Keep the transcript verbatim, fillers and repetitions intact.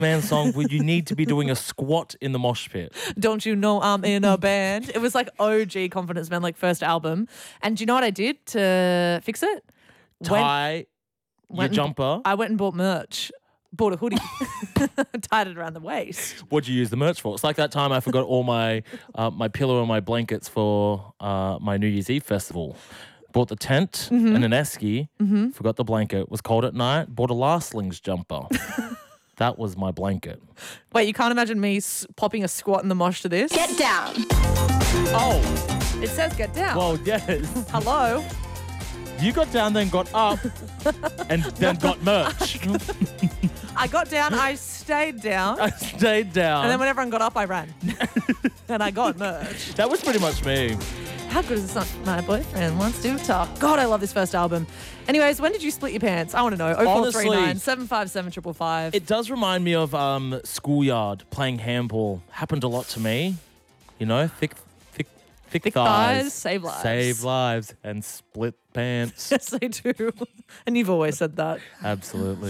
Man song where you need to be doing a squat in the mosh pit. Don't you know I'm in a band? It was like O G Confidence Man, like first album. And do you know what I did to fix it? Tie your went and- jumper. I went and bought merch. Bought a hoodie, tied it around the waist. What'd you use the merch for? It's like that time I forgot all my uh, my pillow and my blankets for uh, my New Year's Eve festival. Bought the tent Mm-hmm. and an esky. Mm-hmm. Forgot the blanket. Was cold at night. Bought a Lastlings jumper. That was my blanket. Wait, you can't imagine me s- popping a squat in the mosh to this? Get down. Oh, It says get down. well, yes. Hello? You got down, then got up, and then got merch. I got down, I stayed down. I stayed down. And then when everyone got up, I ran. And I got merch. That was pretty much me. How good is this song? My boyfriend wants to talk. God, I love this first album. Anyways, when did you split your pants? I want to know. oh four three nine, seven five seven, five five five. It does remind me of um, schoolyard, playing handball. Happened a lot to me. You know, thick, thick, thick, Thick thighs. thighs, save lives. Save lives and split pants. Yes, they do. And you've always said that. Absolutely.